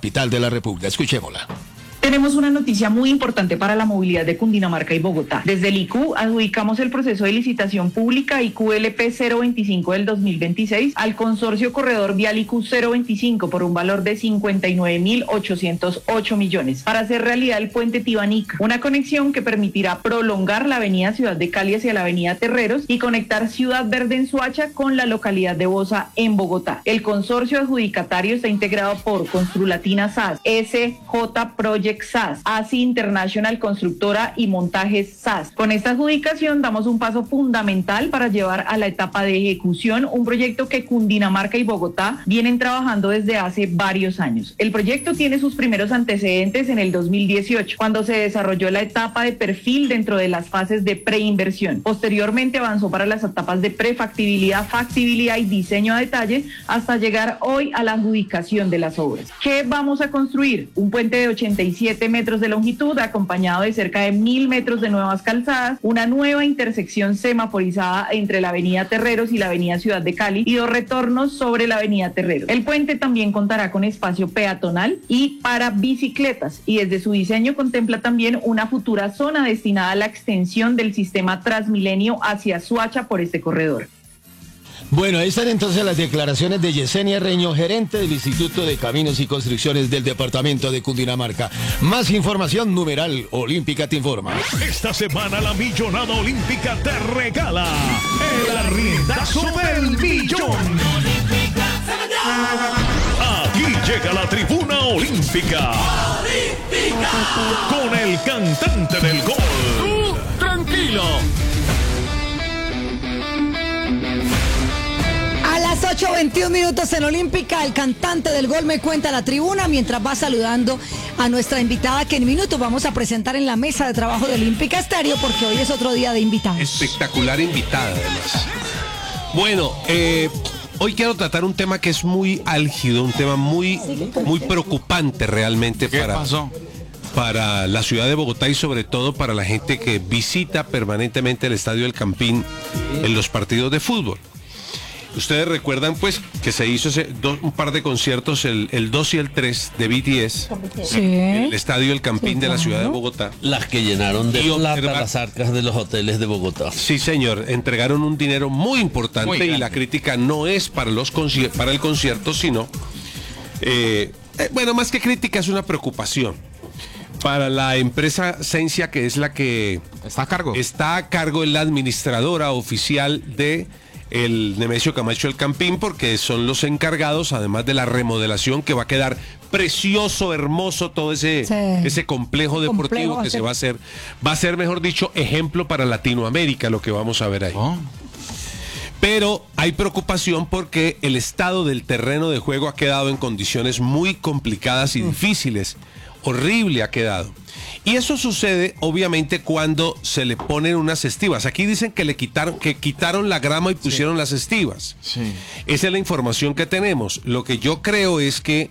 capital de la República. Escuchémosla. Tenemos una noticia muy importante para la movilidad de Cundinamarca y Bogotá. Desde el IQ adjudicamos el proceso de licitación pública IQLP 025 del 2026 al consorcio Corredor Vial IQ 025 por un valor de 59.808 millones para hacer realidad el puente Tibanica, una conexión que permitirá prolongar la avenida Ciudad de Cali hacia la avenida Terreros y conectar Ciudad Verde en Soacha con la localidad de Bosa en Bogotá. El consorcio adjudicatario está integrado por Construlatina SAS, SJ Project SAS, ASI International Constructora y Montajes SAS. Con esta adjudicación damos un paso fundamental para llevar a la etapa de ejecución un proyecto que Cundinamarca y Bogotá vienen trabajando desde hace varios años. El proyecto tiene sus primeros antecedentes en el 2018, cuando se desarrolló la etapa de perfil dentro de las fases de preinversión. Posteriormente avanzó para las etapas de prefactibilidad, factibilidad y diseño a detalle hasta llegar hoy a la adjudicación de las obras. ¿Qué vamos a construir? Un puente de 87 metros de longitud, acompañado de cerca de 1.000 metros de nuevas calzadas, una nueva intersección semaforizada entre la avenida Terreros y la avenida Ciudad de Cali y 2 retornos sobre la avenida Terreros. El puente también contará con espacio peatonal y para bicicletas y desde su diseño contempla también una futura zona destinada a la extensión del sistema Transmilenio hacia Soacha por este corredor. Bueno, ahí están entonces las declaraciones de Yesenia Reño, gerente del Instituto de Caminos y Construcciones del Departamento de Cundinamarca. Más información, numeral Olímpica te informa. Esta semana la Millonada Olímpica te regala el arriendazo del millón. Aquí llega la tribuna olímpica. Con el cantante del gol. ¡Tú, tranquilo! A las 8:21 en Olímpica, el cantante del gol me cuenta la tribuna mientras va saludando a nuestra invitada que en minutos vamos a presentar en la mesa de trabajo de Olímpica Estéreo porque hoy es otro día de invitados. Espectacular invitada además. Bueno, hoy quiero tratar un tema que es muy álgido, un tema muy preocupante realmente para la ciudad de Bogotá y sobre todo para la gente que visita permanentemente el Estadio del Campín en los partidos de fútbol. Ustedes recuerdan pues que se hizo un par de conciertos, el 2 y el 3 de BTS, Sí. en el Estadio El Campín Sí, de la ciudad de claro. Bogotá. Las que llenaron de Y plata observar- las arcas de los hoteles de Bogotá. Sí, señor, entregaron un dinero muy importante Muy y grande. la crítica no es para para el concierto, sino, bueno, más que crítica es una preocupación. Para la empresa Sensia, que es la que ¿Está a cargo? está a cargo, es la administradora oficial de el Nemesio Camacho El Campín, porque son los encargados, además de la remodelación, que va a quedar precioso, hermoso, todo ese complejo deportivo que se va a hacer. Va a ser, mejor dicho, ejemplo para Latinoamérica lo que vamos a ver ahí. Oh. Pero hay preocupación porque el estado del terreno de juego ha quedado en condiciones muy complicadas y difíciles. Horrible ha quedado. Y eso sucede, obviamente, cuando se le ponen unas estivas. Aquí dicen que quitaron la grama y pusieron las estivas. Sí. Esa es la información que tenemos. Lo que yo creo es que,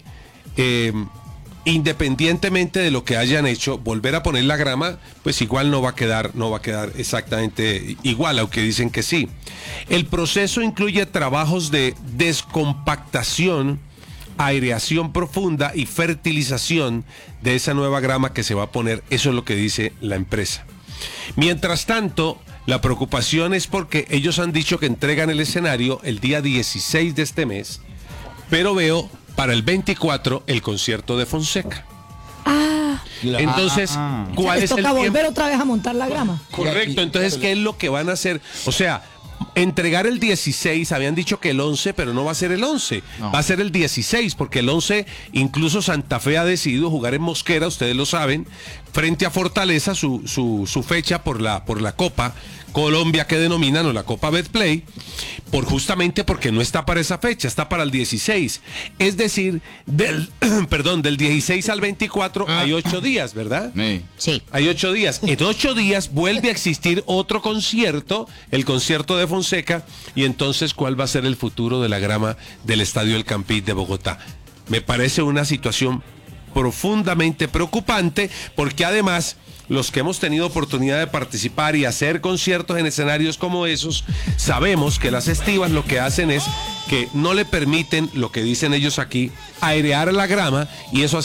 independientemente de lo que hayan hecho, volver a poner la grama, pues igual no va a quedar exactamente igual, aunque dicen que sí. El proceso incluye trabajos de descompactación, aireación profunda y fertilización de esa nueva grama que se va a poner. Eso es lo que dice la empresa. Mientras tanto, la preocupación es porque ellos han dicho que entregan el escenario el día 16 de este mes, pero veo para el 24 el concierto de Fonseca. Entonces, ¿cuál Les es el toca tiempo? volver otra vez a montar la grama. Correcto, entonces, ¿qué es lo que van a hacer? O sea, entregar el 16, habían dicho que el 11, pero no va a ser el 11, No. va a ser el 16, porque el 11, incluso Santa Fe ha decidido jugar en Mosquera, ustedes lo saben, frente a Fortaleza, su fecha por la Copa Colombia, que denominan, o la Copa Betplay, justamente porque no está para esa fecha, está para el 16. Es decir, del 16 al 24 hay 8 días, ¿verdad? Sí. Hay 8 días. En 8 días vuelve a existir otro concierto, el concierto de Fonseca, y entonces, ¿cuál va a ser el futuro de la grama del Estadio El Campín de Bogotá? Me parece una situación profundamente preocupante, porque además los que hemos tenido oportunidad de participar y hacer conciertos en escenarios como esos, sabemos que las estivas lo que hacen es que no le permiten, lo que dicen ellos aquí, airear la grama, y eso